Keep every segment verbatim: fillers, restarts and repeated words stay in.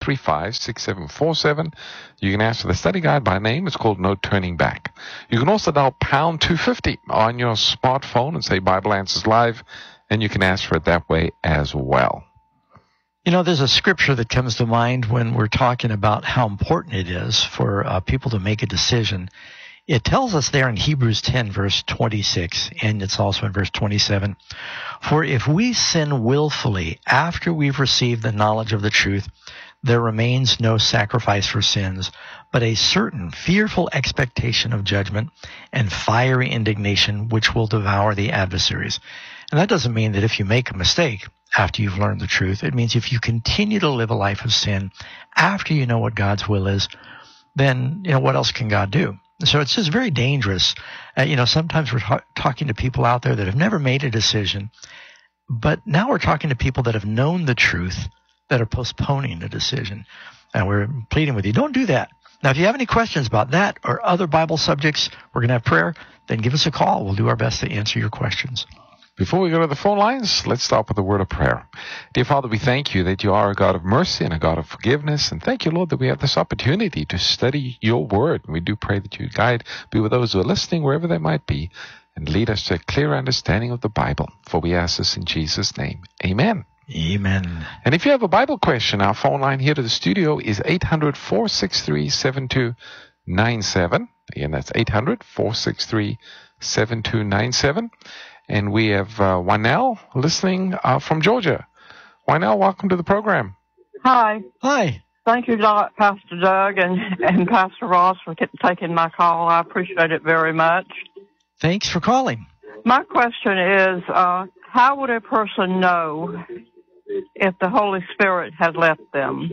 three five, six seven four seven. You can ask for the study guide by name. It's called No Turning Back. You can also dial pound two fifty on your smartphone and say Bible Answers Live, and you can ask for it that way as well. You know, there's a scripture that comes to mind when we're talking about how important it is for uh, people to make a decision. It tells us there in Hebrews ten, verse twenty-six, and it's also in verse twenty-seven, for if we sin willfully after we've received the knowledge of the truth, there remains no sacrifice for sins, but a certain fearful expectation of judgment and fiery indignation which will devour the adversaries. And that doesn't mean that if you make a mistake after you've learned the truth, it means if you continue to live a life of sin after you know what God's will is, then, you know, what else can God do? So it's just very dangerous. Uh, you know, sometimes we're ta- talking to people out there that have never made a decision, but now we're talking to people that have known the truth that are postponing a decision. And we're pleading with you, don't do that. Now, if you have any questions about that or other Bible subjects, we're going to have prayer, then give us a call. We'll do our best to answer your questions. Before we go to the phone lines, let's start with a word of prayer. Dear Father, we thank you that you are a God of mercy and a God of forgiveness. And thank you, Lord, that we have this opportunity to study your word. And we do pray that you guide, be with those who are listening, wherever they might be, and lead us to a clear understanding of the Bible. For we ask this in Jesus' name. Amen. Amen. And if you have a Bible question, our phone line here to the studio is eight hundred, four six three, seven two nine seven. Again, that's eight hundred, four six three, seven two nine seven. And we have uh, Wynell listening uh, from Georgia. Wynell, welcome to the program. Hi. Hi. Thank you, Doc, Pastor Doug and, and Pastor Ross, for taking my call. I appreciate it very much. Thanks for calling. My question is, uh, how would a person know if the Holy Spirit had left them?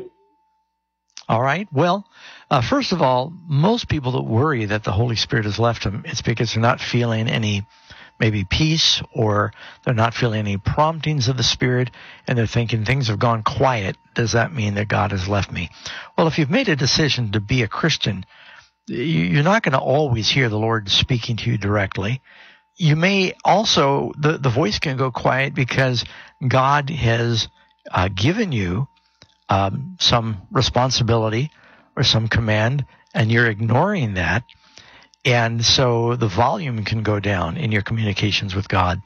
All right. Well, uh, first of all, most people that worry that the Holy Spirit has left them, it's because they're not feeling any maybe peace, or they're not feeling any promptings of the Spirit, and they're thinking things have gone quiet. Does that mean that God has left me? Well, if you've made a decision to be a Christian, you're not going to always hear the Lord speaking to you directly. You may also, the, the voice can go quiet because God has uh, given you um, some responsibility or some command, and you're ignoring that. And so the volume can go down in your communications with God.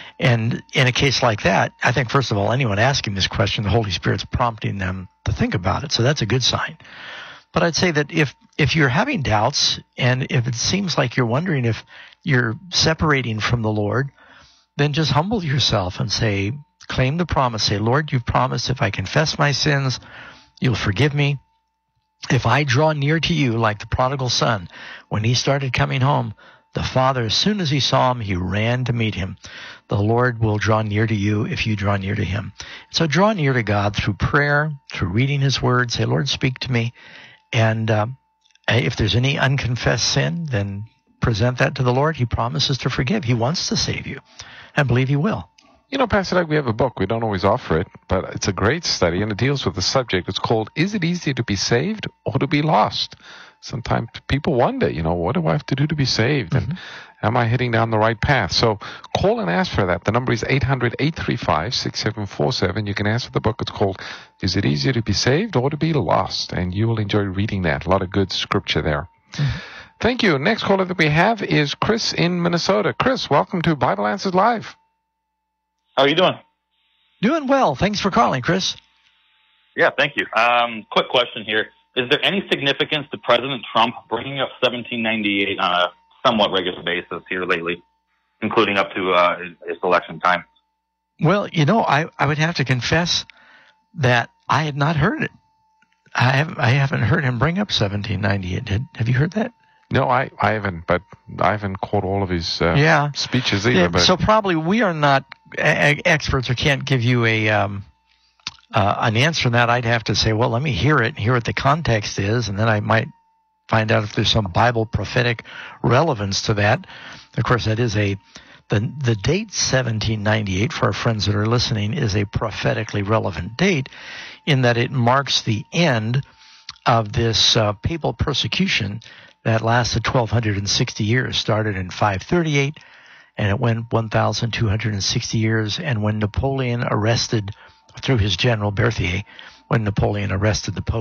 And in a case like that, I think, first of all, anyone asking this question, the Holy Spirit's prompting them to think about it. So that's a good sign. But I'd say that if, if you're having doubts, and if it seems like you're wondering if you're separating from the Lord, then just humble yourself and say, claim the promise. Say, Lord, you've promised if I confess my sins, you'll forgive me. If I draw near to you like the prodigal son, when he started coming home, the father, as soon as he saw him, he ran to meet him. The Lord will draw near to you if you draw near to him. So draw near to God through prayer, through reading his word. Say, Lord, speak to me. And uh, if there's any unconfessed sin, then present that to the Lord. He promises to forgive. He wants to save you, and believe he will. You know, Pastor Doug, we have a book. We don't always offer it, but it's a great study, and it deals with the subject. It's called, Is It Easier to Be Saved or to Be Lost? Sometimes people wonder, you know, what do I have to do to be saved? Mm-hmm. And am I heading down the right path? So call and ask for that. The number is eight hundred, eight three five, six seven four seven. You can ask for the book. It's called, Is It Easier to Be Saved or to Be Lost? And you will enjoy reading that. A lot of good scripture there. Mm-hmm. Thank you. Next caller that we have is Chris in Minnesota. Chris, welcome to Bible Answers Live. How are you doing? Doing well. Thanks for calling, Chris. Yeah, thank you. Um, quick question here. Is there any significance to President Trump bringing up seventeen ninety-eight on a somewhat regular basis here lately, including up to uh, his, his election time? Well, you know, I, I would have to confess that I had not heard it. I haven't, I haven't heard him bring up seventeen ninety-eight. Did, have you heard that? No, I, I haven't, but I haven't caught all of his uh, yeah. speeches either. Yeah, but. So probably we are not a- experts or can't give you a um, uh, an answer on that. I'd have to say, well, let me hear it and hear what the context is, and then I might find out if there's some Bible prophetic relevance to that. Of course, that is a the the date seventeen ninety-eight, for our friends that are listening, is a prophetically relevant date in that it marks the end of this uh, papal persecution that lasted twelve sixty years, started in five thirty-eight, and it went one thousand two hundred sixty years. And when Napoleon arrested, through his general Berthier, when Napoleon arrested the Pope,